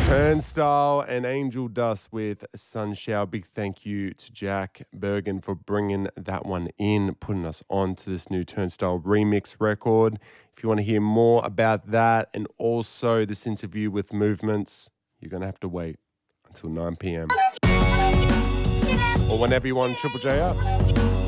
Turnstile and Angel Dust with Sunshower. Big thank you to Jack Bergen for bringing that one in, putting us on to this new Turnstile remix record. If you want to hear more about that and also this interview with Movements, you're going to have to wait until 9 p.m. or whenever you want Triple J up.